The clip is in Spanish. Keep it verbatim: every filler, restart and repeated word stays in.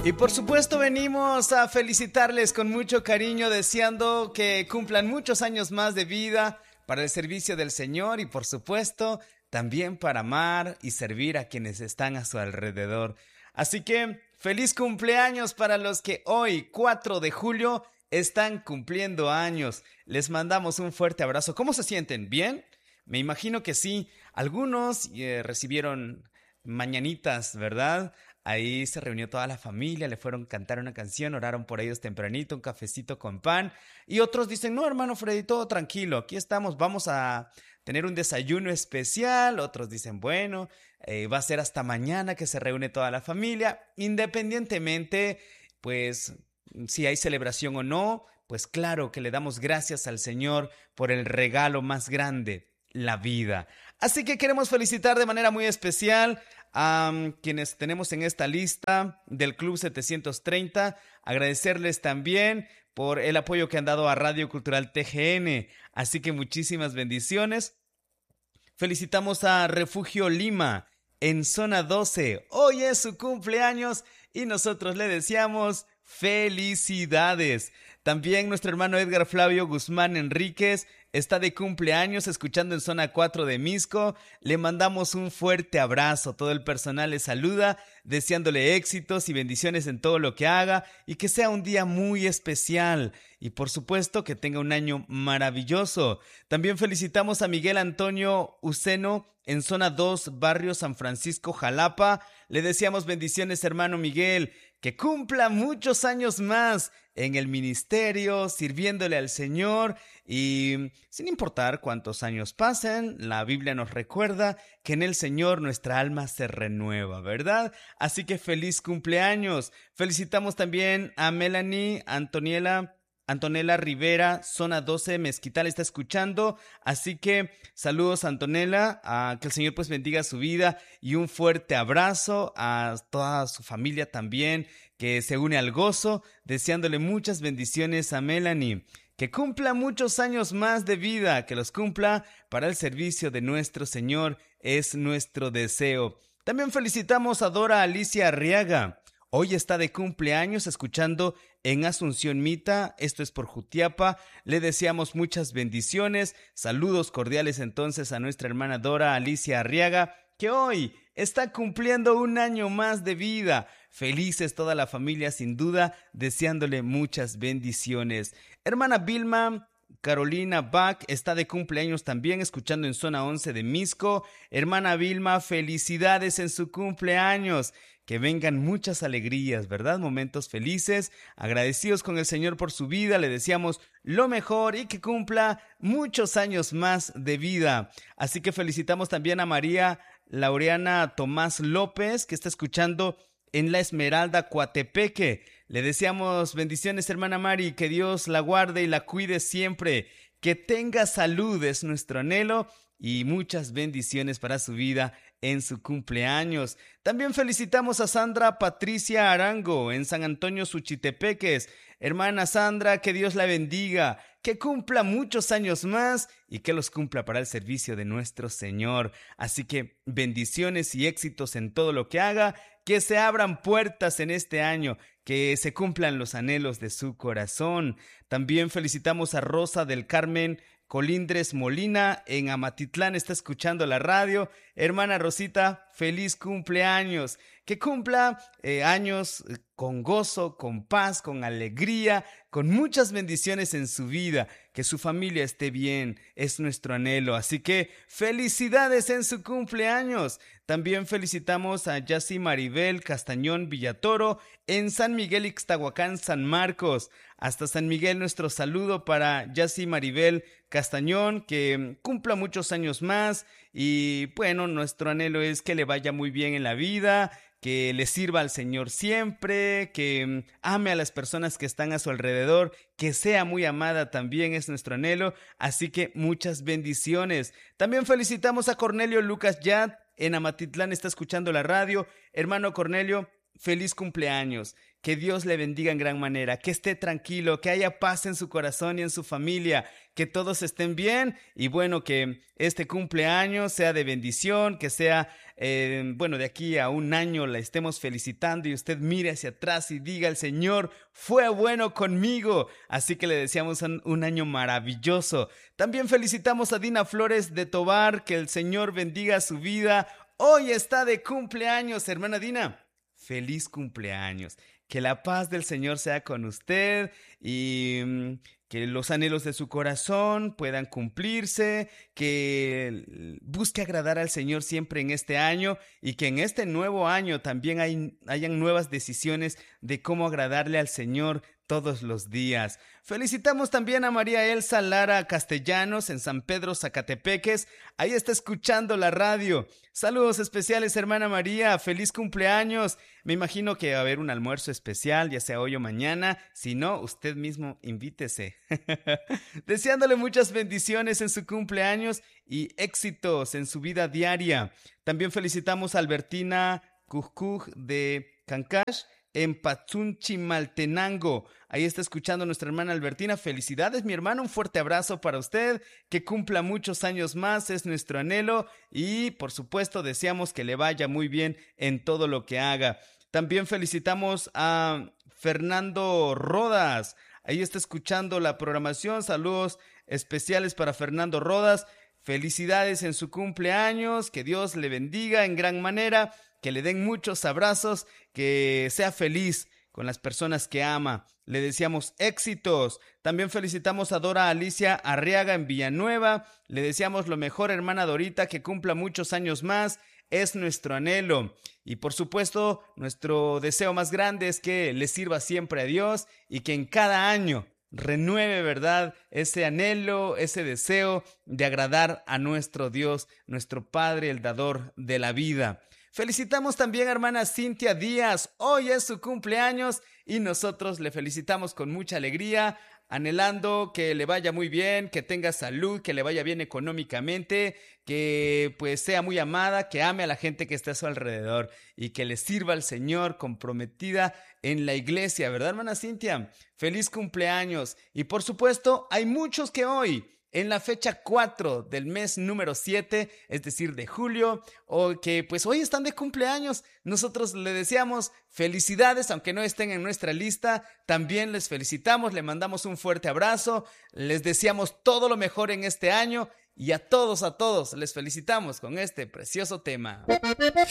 Y por supuesto venimos a felicitarles con mucho cariño, deseando que cumplan muchos años más de vida para el servicio del Señor y por supuesto también para amar y servir a quienes están a su alrededor. Así que feliz cumpleaños para los que hoy, cuatro de julio, están cumpliendo años. Les mandamos un fuerte abrazo. ¿Cómo se sienten? ¿Bien? Me imagino que sí. Algunos eh, recibieron mañanitas, ¿verdad? Ahí se reunió toda la familia, le fueron a cantar una canción, oraron por ellos tempranito, un cafecito con pan. Y otros dicen, no, hermano Freddy, todo tranquilo, aquí estamos, vamos a tener un desayuno especial. Otros dicen, bueno, eh, va a ser hasta mañana que se reúne toda la familia. Independientemente, pues, si hay celebración o no, pues claro que le damos gracias al Señor por el regalo más grande, la vida. Así que queremos felicitar de manera muy especial a um, quienes tenemos en esta lista del Club setecientos treinta, agradecerles también por el apoyo que han dado a Radio Cultural T G N, así que muchísimas bendiciones. Felicitamos a Refugio Lima en zona doce, hoy es su cumpleaños y nosotros le deseamos felicidades. También nuestro hermano Edgar Flavio Guzmán Enríquez está de cumpleaños escuchando en zona cuatro de Misco. Le mandamos un fuerte abrazo. Todo el personal le saluda, deseándole éxitos y bendiciones en todo lo que haga y que sea un día muy especial. Y por supuesto que tenga un año maravilloso. También felicitamos a Miguel Antonio Uceno en zona dos, barrio San Francisco, Jalapa. Le deseamos bendiciones, hermano Miguel, que cumpla muchos años más en el ministerio, sirviéndole al Señor y sin importar cuántos años pasen, la Biblia nos recuerda que en el Señor nuestra alma se renueva, ¿verdad? Así que feliz cumpleaños. Felicitamos también a Melanie Antoniela Antonella Rivera, zona doce, Mezquital, está escuchando, así que saludos a Antonella, a que el Señor pues bendiga su vida y un fuerte abrazo a toda su familia también que se une al gozo, deseándole muchas bendiciones a Melanie, que cumpla muchos años más de vida, que los cumpla para el servicio de nuestro Señor, es nuestro deseo. También felicitamos a Dora Alicia Arriaga. Hoy está de cumpleaños escuchando en Asunción Mita, esto es por Jutiapa. Le deseamos muchas bendiciones, saludos cordiales entonces a nuestra hermana Dora Alicia Arriaga, que hoy está cumpliendo un año más de vida. Felices toda la familia sin duda, deseándole muchas bendiciones. Hermana Vilma Carolina Bach está de cumpleaños también, escuchando en zona once de Misco. Hermana Vilma, felicidades en su cumpleaños. Que vengan muchas alegrías, ¿verdad? Momentos felices, agradecidos con el Señor por su vida, le deseamos lo mejor y que cumpla muchos años más de vida. Así que felicitamos también a María Laureana Tomás López, que está escuchando en La Esmeralda, Coatepeque. Le deseamos bendiciones, hermana Mari, que Dios la guarde y la cuide siempre. Que tenga salud es nuestro anhelo y muchas bendiciones para su vida en su cumpleaños. También felicitamos a Sandra Patricia Arango en San Antonio Suchitepeques. Hermana Sandra, que Dios la bendiga, que cumpla muchos años más y que los cumpla para el servicio de nuestro Señor. Así que bendiciones y éxitos en todo lo que haga, que se abran puertas en este año, que se cumplan los anhelos de su corazón. También felicitamos a Rosa del Carmen Colindres Molina en Amatitlán, está escuchando la radio. Hermana Rosita, feliz cumpleaños. Que cumpla eh, años con gozo, con paz, con alegría, con muchas bendiciones en su vida. Que su familia esté bien, es nuestro anhelo. Así que felicidades en su cumpleaños. También felicitamos a Yassi Maribel Castañón Villatoro en San Miguel Ixtahuacán, San Marcos. Hasta San Miguel nuestro saludo para Yassi Maribel Castañón, que cumpla muchos años más y bueno, nuestro anhelo es que le vaya muy bien en la vida, que le sirva al Señor siempre, que ame a las personas que están a su alrededor, que sea muy amada también es nuestro anhelo, así que muchas bendiciones. También felicitamos a Cornelio Lucas Yat en Amatitlán, está escuchando la radio. Hermano Cornelio, feliz cumpleaños. Que Dios le bendiga en gran manera, que esté tranquilo, que haya paz en su corazón y en su familia, que todos estén bien y bueno, que este cumpleaños sea de bendición, que sea, eh, bueno, de aquí a un año la estemos felicitando y usted mire hacia atrás y diga, el Señor fue bueno conmigo. Así que le deseamos un, un año maravilloso. También felicitamos a Dina Flores de Tobar, que el Señor bendiga su vida. Hoy está de cumpleaños, hermana Dina. Feliz cumpleaños. Que la paz del Señor sea con usted y mm, que los anhelos de su corazón puedan cumplirse, que busque agradar al Señor siempre en este año y que en este nuevo año también hay, hayan nuevas decisiones de cómo agradarle al Señor todos los días. Felicitamos también a María Elsa Lara Castellanos en San Pedro Zacatepeques. Ahí está escuchando la radio. Saludos especiales, hermana María. Feliz cumpleaños. Me imagino que va a haber un almuerzo especial, ya sea hoy o mañana. Si no, usted mismo invítese. Deseándole muchas bendiciones en su cumpleaños y éxitos en su vida diaria. También felicitamos a Albertina Cujcuj de Cancash en Pachunchimaltenango. Ahí está escuchando nuestra hermana Albertina. Felicidades, mi hermana, un fuerte abrazo para usted, que cumpla muchos años más, es nuestro anhelo y por supuesto deseamos que le vaya muy bien en todo lo que haga. También felicitamos a Fernando Rodas. Ahí está escuchando la programación. Saludos especiales para Fernando Rodas. Felicidades en su cumpleaños, que Dios le bendiga en gran manera, que le den muchos abrazos, que sea feliz con las personas que ama. Le deseamos éxitos. También felicitamos a Dora Alicia Arriaga en Villanueva. Le deseamos lo mejor, hermana Dorita, que cumpla muchos años más. Es nuestro anhelo. Y por supuesto, nuestro deseo más grande es que le sirva siempre a Dios y que en cada año renueve, ¿verdad?, ese anhelo, ese deseo de agradar a nuestro Dios, nuestro Padre, el dador de la vida. Felicitamos también a hermana Cintia Díaz. Hoy es su cumpleaños y nosotros le felicitamos con mucha alegría, anhelando que le vaya muy bien, que tenga salud, que le vaya bien económicamente, que pues sea muy amada, que ame a la gente que está a su alrededor y que le sirva al Señor, comprometida en la iglesia, ¿verdad, hermana Cintia? Feliz cumpleaños. Y por supuesto, hay muchos que hoy, en la fecha cuatro del mes número siete, es decir, de julio, o que pues hoy están de cumpleaños. Nosotros le deseamos felicidades, aunque no estén en nuestra lista. También les felicitamos, le mandamos un fuerte abrazo, les deseamos todo lo mejor en este año y a todos, a todos les felicitamos con este precioso tema.